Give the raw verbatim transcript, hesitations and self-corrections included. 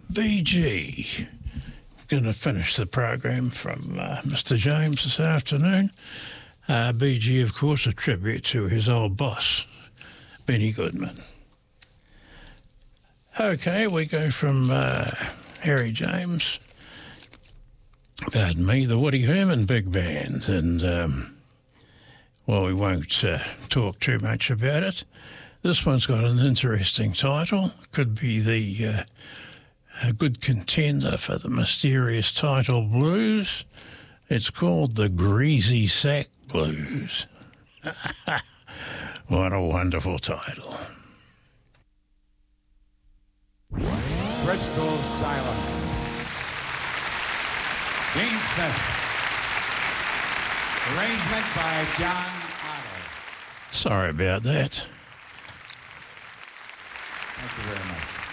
Bee Gee. Going to finish the program from uh, Mister James this afternoon. Uh, Bee Gee, of course, a tribute to his old boss, Benny Goodman. Okay, we go from uh, Harry James, pardon me, the Woody Herman Big Band, and, um, well, we won't uh, talk too much about it. This one's got an interesting title. Could be the uh, a good contender for the mysterious title Blues. It's called the Greasy Sack Blues. What a wonderful title. Bristol Silence. Dean Smith. Arrangement by John Otto. Sorry about that. Thank you very much.